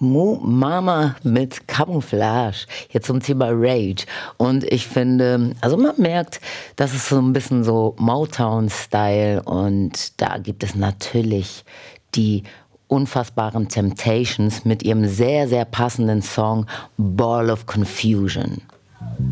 Mu Mama mit Camouflage. Jetzt zum Thema Rage. Und ich finde, also man merkt, das ist so ein bisschen so Motown-Style. Und da gibt es natürlich die unfassbaren Temptations mit ihrem sehr, sehr passenden Song Ball of Confusion.